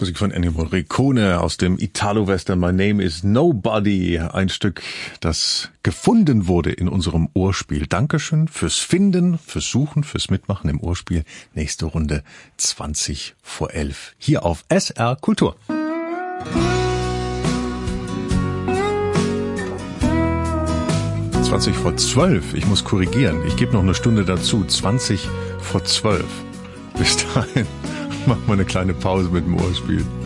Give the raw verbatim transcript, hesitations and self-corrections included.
Musik von Ennio Morricone aus dem Italo-Western My Name is Nobody. Ein Stück, das gefunden wurde in unserem Ohrspiel. Dankeschön fürs Finden, fürs Suchen, fürs Mitmachen im Ohrspiel. Nächste Runde zwanzig vor elf. Hier auf S R Kultur. zwanzig vor zwölf. Ich muss korrigieren. Ich gebe noch eine Stunde dazu. zwanzig vor zwölf. Bis dahin machen wir eine kleine Pause mit dem Ohrspiel.